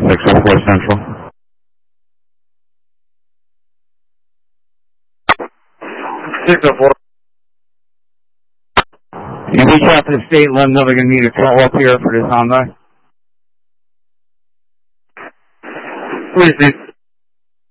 604 Central. Can you reach out to the state and let them know they're going to need a call up here for this Hyundai? Please,